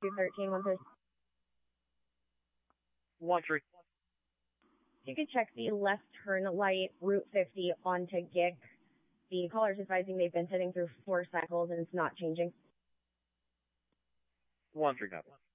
213 1 3. One three. You could check the left turn light, Route 50 onto Gick. The caller's advising they've been sitting through 4 cycles and it's not changing. One three. Copy.